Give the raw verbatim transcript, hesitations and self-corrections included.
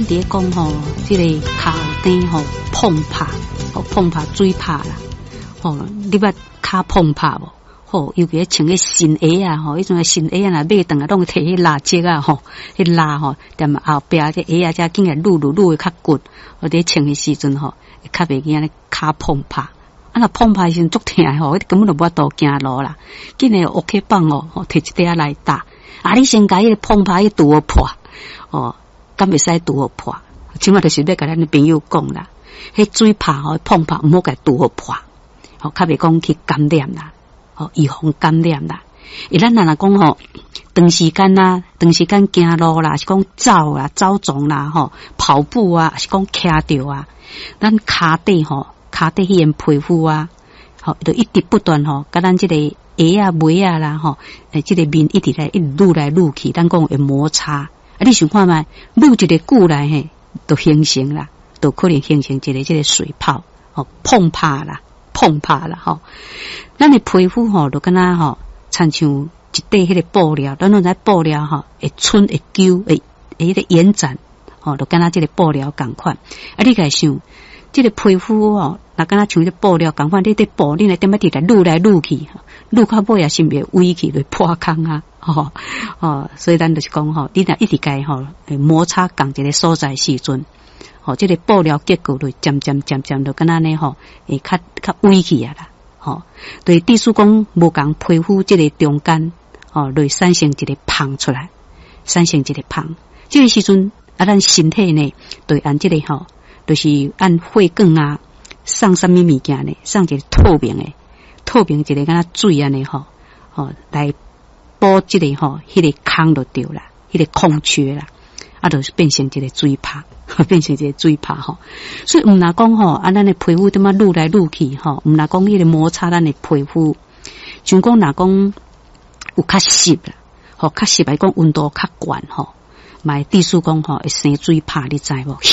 咱伫讲吼，即、这个骹底吼碰拍，吼碰拍水拍啦，吼你捌骹碰拍无？吼，尤其穿个新鞋啊，吼，迄种新鞋啊，若买顿啊，拢摕迄蜡质啊，吼，迄蜡吼，踮后壁这鞋啊，才紧来撸撸撸会较骨，或者穿的时阵吼，会较袂惊咧骹碰拍。啊，若碰拍时阵足疼吼，根本就无法度行路啦。紧来乌克棒哦，吼，摕一块来打。啊，你先甲迄个碰拍迄拄好破，哦，敢袂使拄好破。即码就是要甲咱的朋友讲啦，迄水拍吼碰拍毋好甲拄好破，吼，较袂讲去感染啦。哦，预防感染啦。伊咱若若讲吼，长时间啦，长时间行路啦，是讲走啦、走动啦，吼，跑步啊，是讲徛着啊，咱骹底吼，骹底迄个皮肤啊，吼，就一直不断吼，甲咱即个鞋啊、袜啊啦，吼，诶，即个面一直来一直撸来撸去，咱讲会摩擦。啊，你想看觅，撸一个久来嘿，就形成啦，就可能形成一个即个水泡，吼，碰拍啦。碰拍啦吼，咱的皮肤吼就敢若吼，亲像一块迄个布料，咱拢知布料吼会伸会揪会会迄个延展，吼就敢若即个布料共款。啊，你家想，即、这个皮肤吼，若敢若像迄个布料共款，你这布你来点仔直来撸来撸去，撸到尾也是袂歪去，会破空啊，吼哦，所以咱就是讲吼，你若一直家吼摩擦共一个所在时阵。吼，即、这个布料结构就渐渐渐渐就敢若呢吼，会较较歪去啊啦，吼，对，地属讲无共皮肤即个中间，吼，就产生一个胖出来，产生一个胖。即、这个时阵啊，咱身体呢，对按即、这个吼，就是按血管啊，送什么物件呢？送一个透明的，透明一个敢若水安尼吼，吼来补即、这个吼，迄、那个空就对啦，迄、那个空缺啦。啊，就是变成一个水泡，变成一个水泡吼。所以毋若讲吼，啊，咱的皮肤点仔撸来撸去吼，毋若讲迄个摩擦咱的皮肤，像讲若讲有较湿啦，吼较湿来讲温度较悬吼，嘛地属讲吼会生水泡，你知无？